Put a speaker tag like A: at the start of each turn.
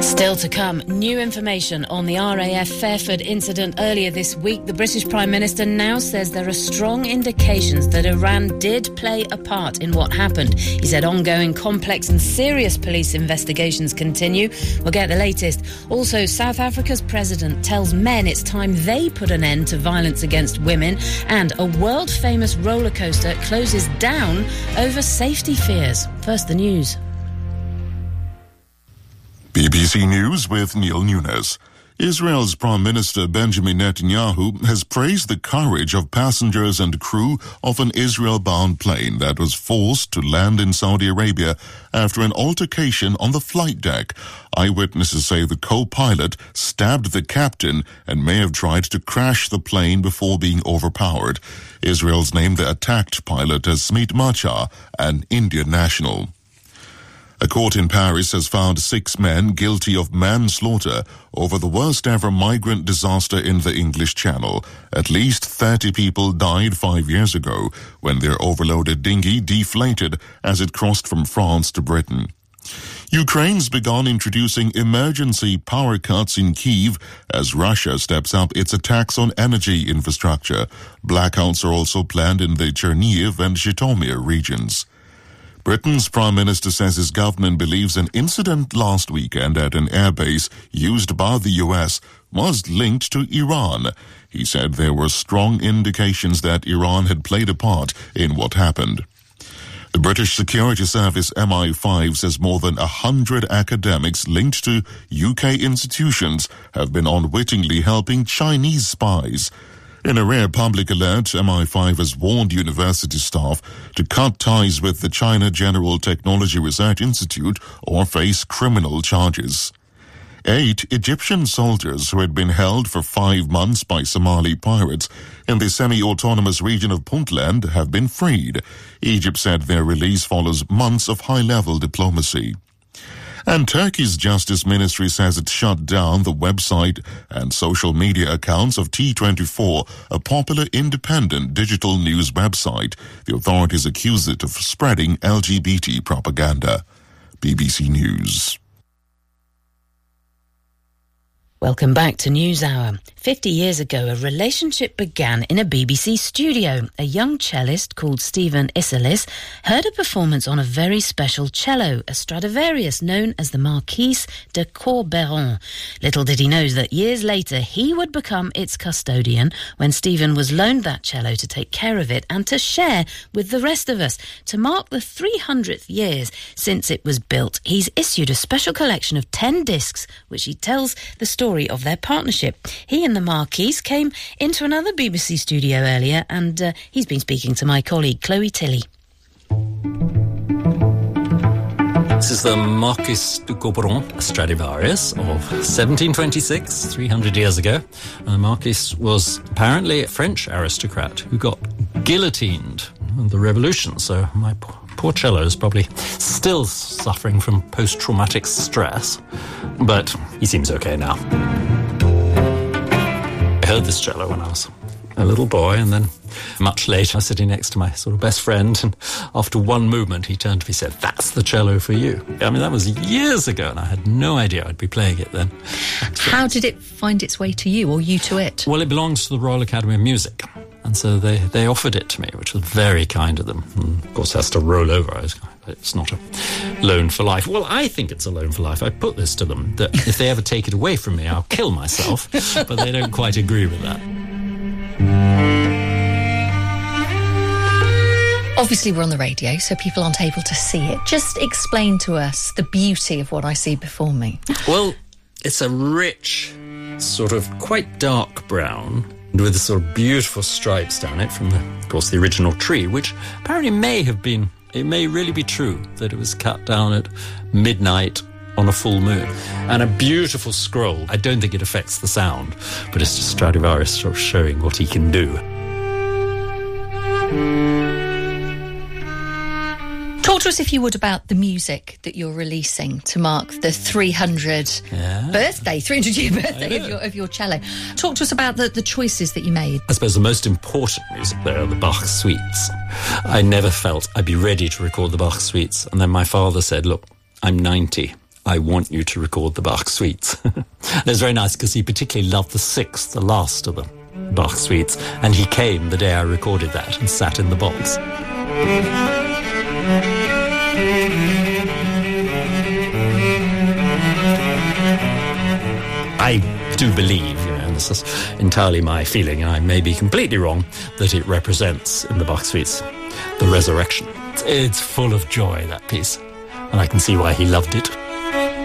A: Still to come, new information on the RAF Fairford incident earlier this week. The British Prime Minister now says there are strong indications that Iran did play a part in what happened. He said ongoing complex and serious police investigations continue. We'll get the latest. Also, South Africa's president tells men it's time they put an end to violence against women. And a world-famous roller coaster closes down over safety fears. First, the news.
B: BBC News with Neil Nunes. Israel's Prime Minister Benjamin Netanyahu has praised the courage of passengers and crew of an Israel-bound plane that was forced to land in Saudi Arabia after an altercation on the flight deck. Eyewitnesses say the co-pilot stabbed the captain and may have tried to crash the plane before being overpowered. Israel's named the attacked pilot as Smit Machar, an Indian national. A court in Paris has found 6 men guilty of manslaughter over the worst-ever migrant disaster in the English Channel. At least 30 people died 5 years ago when their overloaded dinghy deflated as it crossed from France to Britain. Ukraine's begun introducing emergency power cuts in Kyiv as Russia steps up its attacks on energy infrastructure. Blackouts are also planned in the Chernihiv and Zhytomyr regions. Britain's Prime Minister says his government believes an incident last weekend at an airbase used by the US was linked to Iran. He said there were strong indications that Iran had played a part in what happened. The British Security Service MI5 says more than 100 academics linked to UK institutions have been unwittingly helping Chinese spies. In a rare public alert, MI5 has warned university staff to cut ties with the China General Technology Research Institute or face criminal charges. 8 Egyptian soldiers who had been held for 5 months by Somali pirates in the semi-autonomous region of Puntland have been freed. Egypt said their release follows months of high-level diplomacy. And Turkey's Justice Ministry says it shut down the website and social media accounts of T24, a popular independent digital news website. The authorities accuse it of spreading LGBT propaganda. BBC News.
A: Welcome back to NewsHour. 50 years ago, a relationship began in a BBC studio. A young cellist called Stephen Isserlis heard a performance on a very special cello, a Stradivarius known as the Marquise de Corberon. Little did he know that years later he would become its custodian when Stephen was loaned that cello to take care of it and to share with the rest of us. To mark the 300th years since it was built, he's issued a special collection of 10 discs which he tells the story of their partnership. He and the Marquise came into another BBC studio earlier, and he's been speaking to my colleague Chloe Tilley.
C: This is the Marquise de Corberon, a Stradivarius of 1726, 300 years ago. The Marquise was apparently a French aristocrat who got guillotined in the Revolution, so my poor cello is probably still suffering from post-traumatic stress, but he seems okay now. I heard this cello when I was a little boy, and then much later I was sitting next to my sort of best friend, and after one movement he turned to me and said, "That's the cello for you." I mean, that was years ago, and I had no idea I'd be playing it then.
D: How did it find its way to you, or you to it?
C: Well, it belongs to the Royal Academy of Music, and so they offered it to me, which was very kind of them. And of course, it has to roll over. It's not a loan for life. Well, I think it's a loan for life. I put this to them, that if they ever take it away from me, I'll kill myself, but they don't quite agree with that.
D: Obviously, we're on the radio, so people aren't able to see it. Just explain to us the beauty of what I see before me.
C: Well, it's a rich, sort of quite dark brown, with sort of beautiful stripes down it from, of course, the original tree, which apparently it may really be true that it was cut down at midnight on a full moon. And a beautiful scroll. I don't think it affects the sound, but it's just Stradivarius sort of showing what he can do.
D: Talk to us, if you would, about the music that you're releasing to mark the 300-year birthday of your cello. Talk to us about the choices that you made.
C: I suppose the most important music there are the Bach suites. I never felt I'd be ready to record the Bach suites. And then my father said, "Look, I'm 90. I want you to record the Bach suites. It was very nice because he particularly loved the sixth, the last of the Bach suites, and he came the day I recorded that and sat in the box. I do believe, and this is entirely my feeling, and I may be completely wrong, that it represents, in the Bach suites, the resurrection. It's full of joy, that piece, and I can see why he loved it.